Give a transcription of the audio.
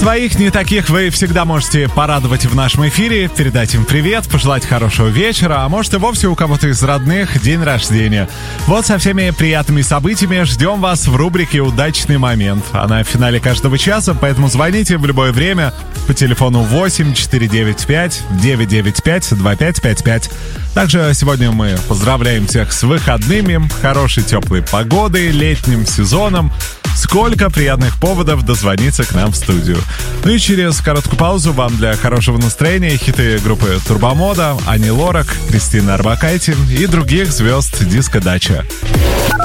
Своих не таких вы всегда можете порадовать в нашем эфире, передать им привет, пожелать хорошего вечера, а может и вовсе у кого-то из родных день рождения. Вот со всеми приятными событиями ждем вас в рубрике «Удачный момент». Она в финале каждого часа, поэтому звоните в любое время по телефону 8 495 995 2555. Также сегодня мы поздравляем всех с выходными, хорошей теплой погодой, летним сезоном. Сколько приятных поводов дозвониться к нам в студию. Ну и через короткую паузу вам для хорошего настроения хиты группы Турбомода, Ани Лорак, Кристина Орбакайте и других звезд диско-дача.